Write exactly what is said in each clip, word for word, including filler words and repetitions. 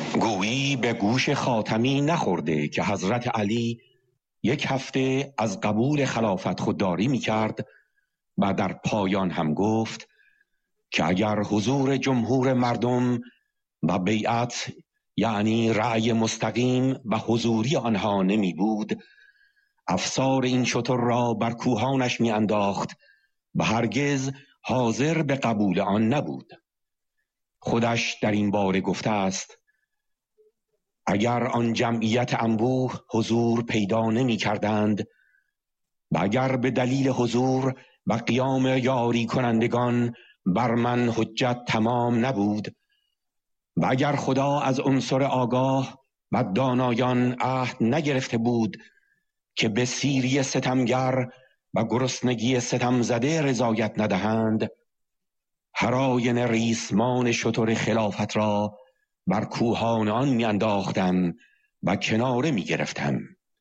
گویی به گوش خاتمی نخورده که حضرت علی یک هفته از قبول خلافت خودداری می کرد و در پایان هم گفت که اگر حضور جمهور مردم و بیعت یعنی رأی مستقیم و حضوری آنها نمی بود، افسار این شتر را بر کوهانش می انداخت و هرگز حاضر به قبول آن نبود. خودش در این باره گفته است: اگر آن جمعیت انبوه حضور پیدا نمی کردند و اگر به دلیل حضور و قیام یاری کنندگان بر من حجت تمام نبود و اگر خدا از عنصر آگاه و دانایان عهد نگرفته بود که به سیری ستمگر و گرسنگی ستم زده رضایت ندهند، هر آینه ریسمان شتر خلافت را بر کوهان آن می انداختم و کناره می گرفتم.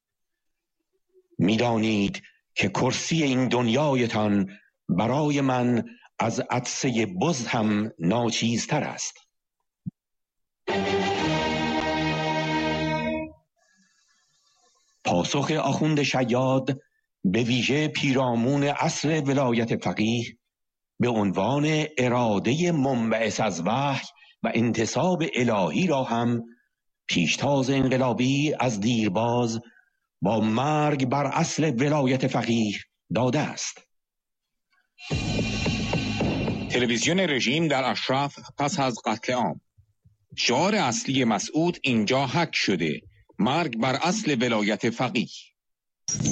می دانید که کرسی این دنیایتان برای من از عطسه بز هم ناچیزتر است. پاسخ آخوند شیاد به ویژه پیرامون عصر ولایت فقیه به عنوان اراده منبعث از وحی و انتصاب الهی را هم پیشتاز انقلابی از دیرباز با مرگ بر اصل ولایت فقیه داده است. تلویزیون رژیم در اشراف پس از قتل عام. شعار اصلی مسعود اینجا حک شده: مرگ بر اصل ولایت فقیه.